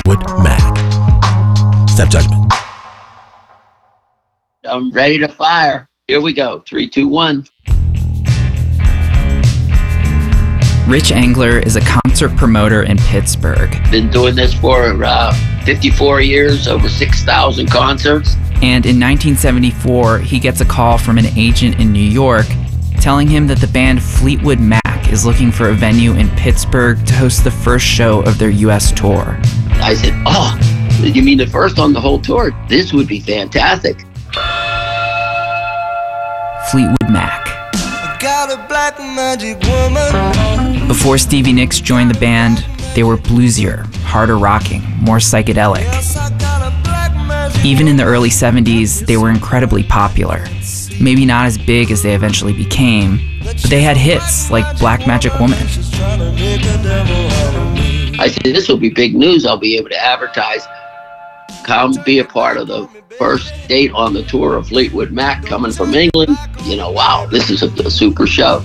Fleetwood Mac. Snap judgment. I'm ready to fire. Here we go. 3, 2, 1. Rich Engler is a concert promoter in Pittsburgh. Been doing this for 54 years, over 6,000 concerts. And in 1974, he gets a call from an agent in New York telling him that the band Fleetwood Mac is looking for a venue in Pittsburgh to host the first show of their U.S. tour. I said, oh, you mean the first on the whole tour? This would be fantastic. Fleetwood Mac. Got a black magic woman. Before Stevie Nicks joined the band, they were bluesier, harder rocking, more psychedelic. Even in the early 70s, they were incredibly popular. Maybe not as big as they eventually became, but they had hits like Black Magic Woman. I said, this will be big news. I'll be able to advertise. Come be a part of the first date on the tour of Fleetwood Mac coming from England. You know, wow, this is a super show.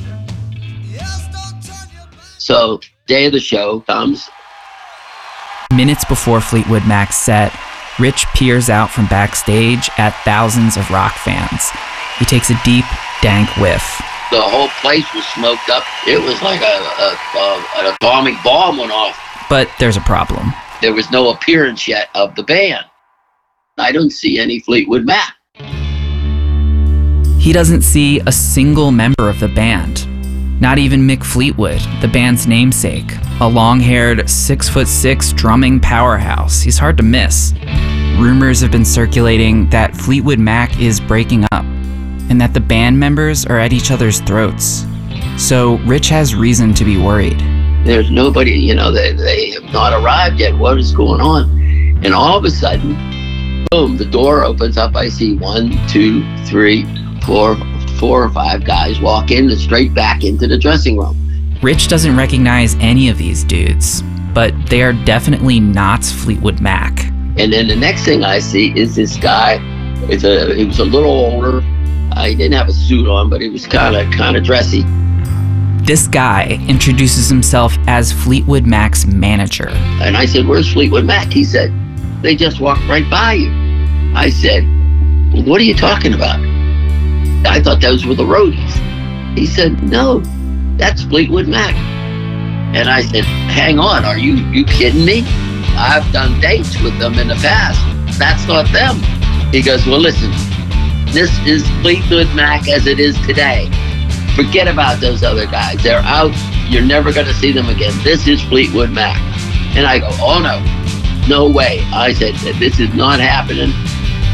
So, day of the show comes. Minutes before Fleetwood Mac's set, Rich peers out from backstage at thousands of rock fans. He takes a deep, dank whiff. The whole place was smoked up. It was like an atomic bomb went off. But there's a problem. There was no appearance yet of the band. I don't see any Fleetwood Mac. He doesn't see a single member of the band. Not even Mick Fleetwood, the band's namesake, a long-haired, 6'6" drumming powerhouse. He's hard to miss. Rumors have been circulating that Fleetwood Mac is breaking up, and that the band members are at each other's throats. So Rich has reason to be worried. There's nobody, you know, they have not arrived yet. What is going on? And all of a sudden, boom, the door opens up. I see 1, 2, 3, 4 or 5 guys walk in and straight back into the dressing room. Rich doesn't recognize any of these dudes, but they are definitely not Fleetwood Mac. And then the next thing I see is this guy. He was a little older. He didn't have a suit on, but he was kind of dressy. This guy introduces himself as Fleetwood Mac's manager. And I said, where's Fleetwood Mac? He said, they just walked right by you. I said, what are you talking about? I thought those were the roadies. He said, no, that's Fleetwood Mac. And I said, hang on, are you kidding me? I've done dates with them in the past. That's not them. He goes, well, listen, this is Fleetwood Mac as it is today. Forget about those other guys. They're out. You're never going to see them again. This is Fleetwood Mac. And I go, oh, no way. I said, this is not happening.